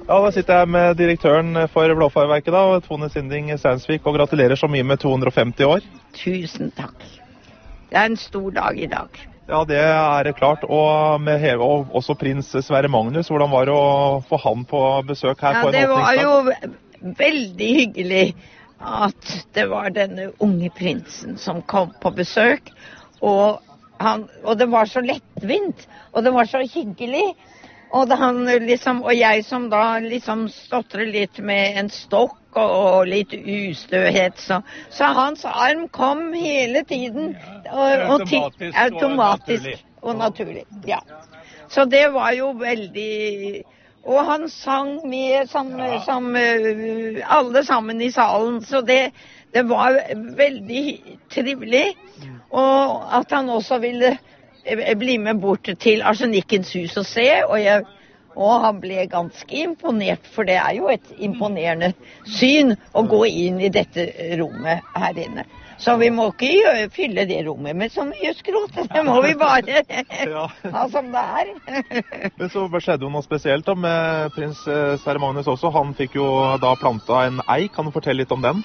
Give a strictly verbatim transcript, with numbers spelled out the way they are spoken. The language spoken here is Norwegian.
Ja, da sitter jeg med direktøren for Blåfarverket da, Tone Sinding Steinsvik, og gratulerer så mye med to hundre og femti år. Tusen takk. Det er en stor dag i dag. Ja, det er klart, og med heve, og også prins Sverre Magnus, hvordan var det å få han på besøk her ja, på en åpningsdag? Ja, det var jo veldig hyggelig at det var denne unge prinsen som kom på besøk, og, han, og det var så lettvint, og det var så hyggelig. Og, det han liksom, og jeg som da liksom stotrer litt med en stokk og, og litt ustøhet, så, så hans arm kom hele tiden. Og, og automatisk, automatisk og naturlig. Ja. Så det var jo veldig... Og han sang med som, som alle sammen i salen, så det, det var veldig trivelig. Og at han også ville... Jeg blir med bort til Arsenikkens hus og se, og, jeg, og han ble ganske imponert, for det er jo et imponerende syn å gå inn i dette rommet her inne. Så vi må ikke gjøre, fylle det rommet med så mye skrot, det må vi bare ha som det er. Men så skjedde jo noe spesielt da med prins Sverre Magnus også. Han fikk jo da plantet en eik, kan du fortelle litt om den?